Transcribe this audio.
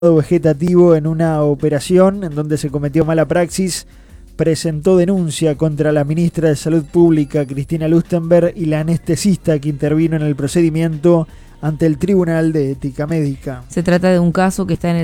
vegetativo en una operación en donde se cometió mala praxis, presentó denuncia contra la ministra de Salud Pública, Cristina Lustenberg, y la anestesista que intervino en el procedimiento ante el Tribunal de Ética Médica. Se trata de un caso que está en el